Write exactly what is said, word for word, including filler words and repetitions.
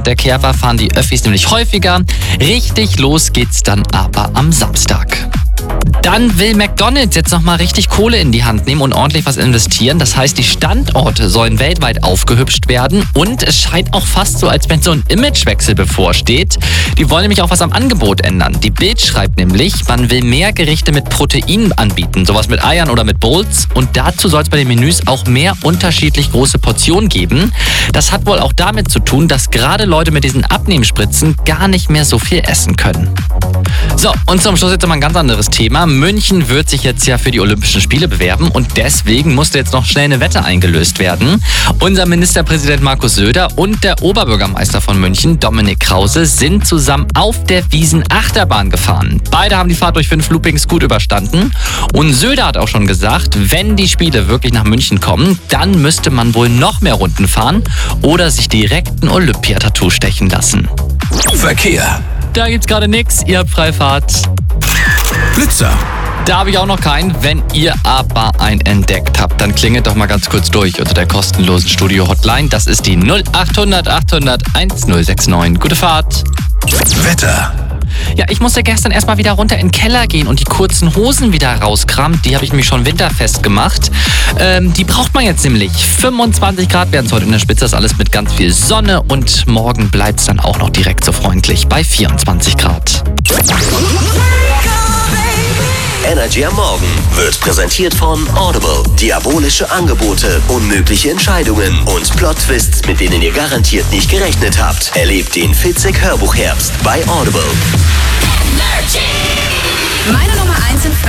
der Kerber fahren die Öffis nämlich häufiger. Richtig los geht's dann aber am Samstag. Dann will McDonald's jetzt nochmal richtig Kohle in die Hand nehmen und ordentlich was investieren. Das heißt, die Standorte sollen weltweit aufgehübscht werden und es scheint auch fast so, als wenn so ein Imagewechsel bevorsteht. Die wollen nämlich auch was am Angebot ändern. Die Bild schreibt nämlich, man will mehr Gerichte mit Proteinen anbieten, sowas mit Eiern oder mit Bowls. Und dazu soll es bei den Menüs auch mehr unterschiedlich große Portionen geben. Das hat wohl auch damit zu tun, dass gerade Leute mit diesen Abnehmspritzen gar nicht mehr so viel essen können. So, und zum Schluss jetzt noch mal ein ganz anderes Thema. München wird sich jetzt ja für die Olympischen Spiele bewerben und deswegen musste jetzt noch schnell eine Wette eingelöst werden. Unser Ministerpräsident Markus Söder und der Oberbürgermeister von München, Dominik Krause, sind zusammen auf der Wiesn-Achterbahn gefahren. Beide haben die Fahrt durch fünf Loopings gut überstanden und Söder hat auch schon gesagt, wenn die Spiele wirklich nach München kommen, dann müsste man wohl noch mehr Runden fahren oder sich direkt ein Olympiatattoo stechen lassen. Verkehr. Da gibt's gerade nichts, ihr habt Freifahrt. Blitzer. Da habe ich auch noch keinen. Wenn ihr aber einen entdeckt habt, dann klingelt doch mal ganz kurz durch unter der kostenlosen Studio-Hotline. Das ist die null acht hundert achthundert1069. Gute Fahrt. Wetter. Ja, ich musste gestern erstmal wieder runter in den Keller gehen und die kurzen Hosen wieder rauskramen. Die habe ich nämlich schon winterfest gemacht. Ähm, die braucht man jetzt nämlich. fünfundzwanzig Grad werden es heute in der Spitze. Das ist alles mit ganz viel Sonne und morgen bleibt es dann auch noch direkt so freundlich bei vierundzwanzig Grad. Energy am Morgen wird präsentiert von Audible. Diabolische Angebote, unmögliche Entscheidungen und Plot-Twists, mit denen ihr garantiert nicht gerechnet habt. Erlebt den Fitzek-Hörbuchherbst bei Audible. Meine Nummer eins in